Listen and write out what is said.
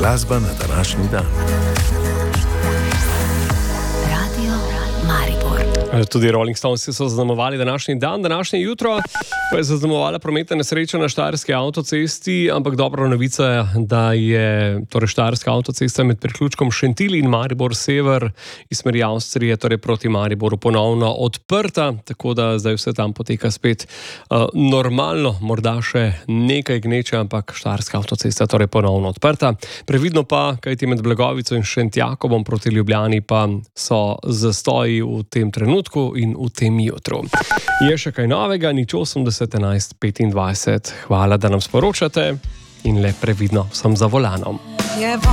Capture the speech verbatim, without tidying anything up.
glasba na današnji dan. Tudi Rolling Stonesi so zaznamovali današnji dan, današnje jutro, ko je zaznamovala prometna nesreča na štajerski avtocesti, ampak dobra novica je, da je torej štajerska avtocesta med priključkom Šentilj in Maribor Sever iz smeri Avstrije, torej proti Mariboru, ponovno odprta, tako da zdaj vse tam poteka spet uh, normalno, morda še nekaj gneče, ampak štajerska avtocesta torej ponovno odprta. Previdno pa, kajti med Blagovico in Šentjakovom proti Ljubljani pa so zastoji v tem trenutku in v tem jutru. Je še kaj novega, nič osemdeset enajst petindvajset. Hvala, da nam sporočate in le previdno sem za volanom.